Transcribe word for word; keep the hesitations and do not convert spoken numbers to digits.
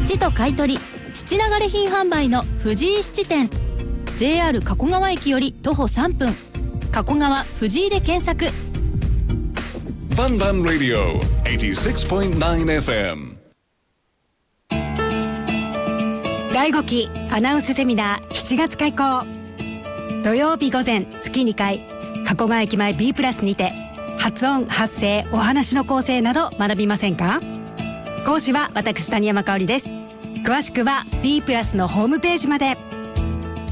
質と買い取り質流れ品販売の藤井質店、 ジェイアール 加古川駅より徒歩さんぷん、加古川藤井で検索。 バンバンラディオ はちじゅうろくてんきゅうエフエム。 だいごきアナウンスセミナーしちがつ開講。土曜日午前月にかい、加古川駅前 B プラスにて発音、発声、お話の構成など学びませんか？講師は私谷山香織です。詳しくは B プラスのホームページまで。